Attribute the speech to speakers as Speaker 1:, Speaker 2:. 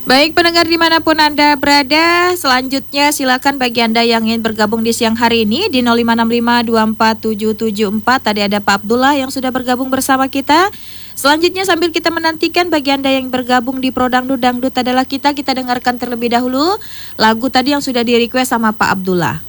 Speaker 1: Baik pendengar dimanapun Anda berada, selanjutnya silakan bagi Anda yang ingin bergabung di siang hari ini di 0565247774. Tadi ada Pak Abdullah yang sudah bergabung bersama kita. Selanjutnya sambil kita menantikan bagi Anda yang bergabung di Pro Dangdut adalah kita dengarkan terlebih dahulu lagu tadi yang sudah di request sama Pak Abdullah.